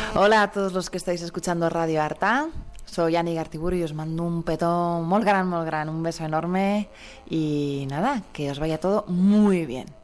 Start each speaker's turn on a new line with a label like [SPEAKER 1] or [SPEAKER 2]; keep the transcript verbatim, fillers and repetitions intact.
[SPEAKER 1] Hola a todos los que estáis escuchando Radio Arta. Soy Ani Gartiburu y os mando un petón muy gran, muy gran, un beso enorme y nada, que os vaya todo muy bien.